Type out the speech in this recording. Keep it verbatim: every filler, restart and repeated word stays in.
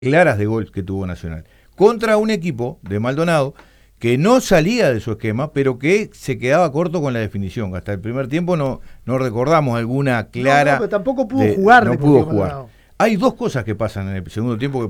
claras de gol que tuvo Nacional. Contra un equipo de Maldonado que no salía de su esquema, pero que se quedaba corto con la definición. Hasta el primer tiempo no, no recordamos alguna clara... No, no, pero tampoco pudo de, jugar. No pudo jugar. Maldonado. Hay dos cosas que pasan en el segundo tiempo que